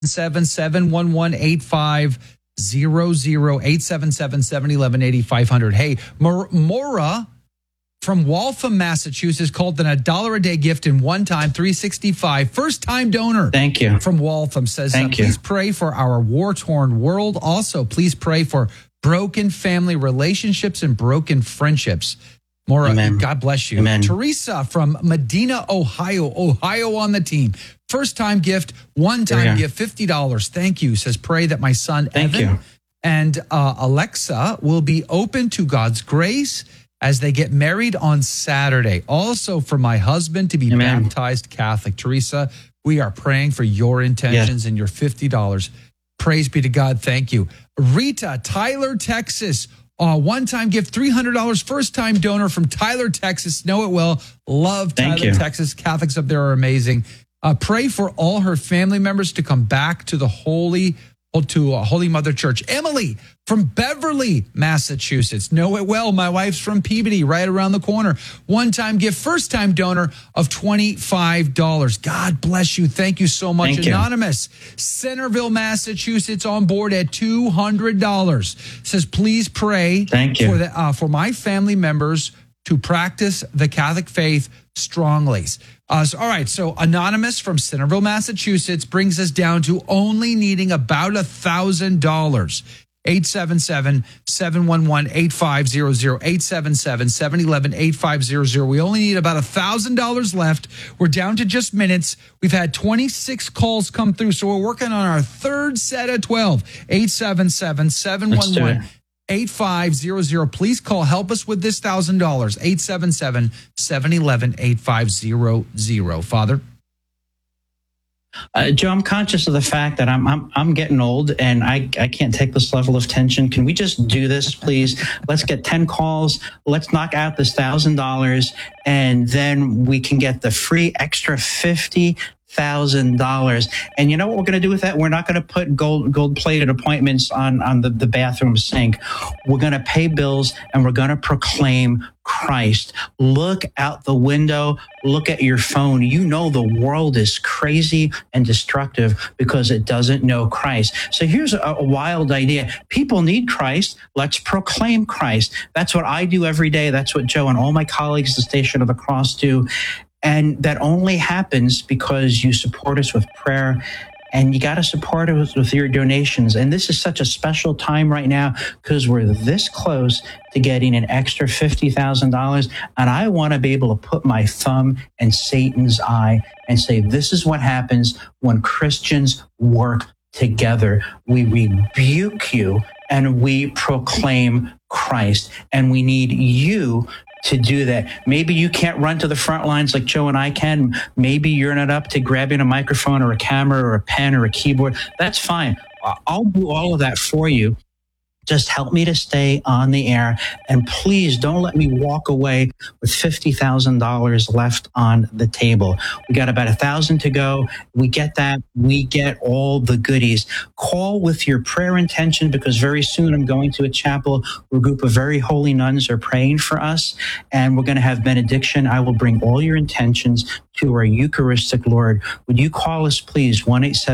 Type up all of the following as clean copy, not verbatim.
877-711-8500, 877-711-8500. Hey, Maura from Waltham, Massachusetts, called in $1 a day gift in one time, $365. First time donor. Thank you. From Waltham says, please pray for our war-torn world. Also, please pray for broken family relationships and broken friendships. Maura, Amen. God bless you. Amen. Teresa from Medina, Ohio on the team. First time gift, one time gift, $50. Thank you. Says, pray that my son, Evan and Alexa will be open to God's grace as they get married on Saturday. Also for my husband to be baptized Catholic. Teresa, we are praying for your intentions and your $50. Praise be to God. Thank you. Rita, Tyler, Texas. One-time gift, $300. First-time donor from Tyler, Texas. Know it well. Love Tyler, Texas. Catholics up there are amazing. Pray for all her family members to come back to the Holy Mother Church. Emily from Beverly, Massachusetts. Know it well. My wife's from Peabody, right around the corner. One-time gift, first-time donor of $25. God bless you. Thank you so much. Anonymous, Centerville, Massachusetts, on board at $200. Says, please pray for my family members to practice the Catholic faith strongly. All right, so Anonymous from Centerville, Massachusetts brings us down to only needing about $1,000. 877-711-8500, 877-711-8500. We only need about $1,000 left. We're down to just minutes. We've had 26 calls come through, so we're working on our third set of 12. 877-711-8500. Please call. Help us with this $1,000. 877-711-8500. Father? Joe, I'm conscious of the fact that I'm getting old and I can't take this level of tension. Can we just do this, please? Let's get 10 calls. Let's knock out this $1,000 and then we can get the free extra $50,000. And you know what we're going to do with that? We're not going to put gold plated appointments on the bathroom sink. We're going to pay bills and we're going to proclaim Christ. Look out the window. Look at your phone. You know the world is crazy and destructive because it doesn't know Christ. So here's a wild idea. People need Christ. Let's proclaim Christ. That's what I do every day. That's what Joe and all my colleagues at the Station of the Cross do. And that only happens because you support us with prayer, and you got to support us with your donations. And this is such a special time right now because we're this close to getting an extra $50,000. And I want to be able to put my thumb in Satan's eye and say, this is what happens when Christians work together. We rebuke you and we proclaim Christ. And we need you to do that. Maybe you can't run to the front lines like Joe and I can. Maybe you're not up to grabbing a microphone or a camera or a pen or a keyboard. That's fine. I'll do all of that for you. Just help me to stay on the air. And please don't let me walk away with $50,000 left on the table. We got about 1,000 to go. We get that. We get all the goodies. Call with your prayer intention because very soon I'm going to a chapel where a group of very holy nuns are praying for us. And we're going to have benediction. I will bring all your intentions to our Eucharistic Lord. Would you call us, please?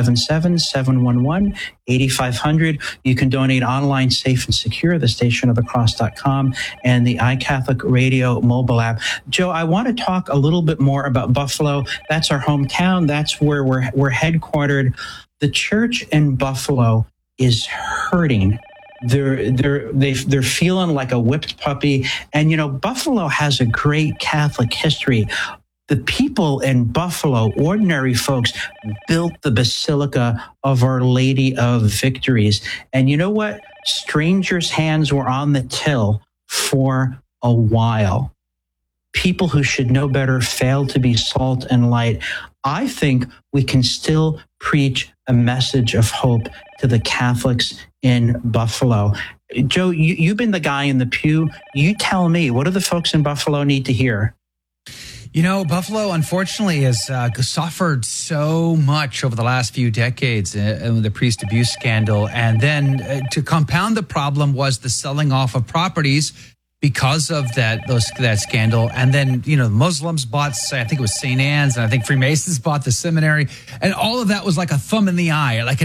1-877-711-8500. You can donate online, safe and secure, thestationofthecross.com and the iCatholic Radio mobile app. Joe, I want to talk a little bit more about Buffalo. That's our hometown. That's where we're headquartered. The church in Buffalo is hurting. They're feeling like a whipped puppy. And, you know, Buffalo has a great Catholic history. The people in Buffalo, ordinary folks, built the Basilica of Our Lady of Victories. And you know what? Strangers' hands were on the till for a while. People who should know better failed to be salt and light. I think we can still preach a message of hope to the Catholics in Buffalo. Joe, you've been the guy in the pew. You tell me, what do the folks in Buffalo need to hear? You know, Buffalo, unfortunately, has suffered so much over the last few decades with the priest abuse scandal. And then to compound the problem was the selling off of properties because of that scandal. And then, Muslims bought, I think it was St. Anne's, and I think Freemasons bought the seminary. And all of that was like a thumb in the eye, like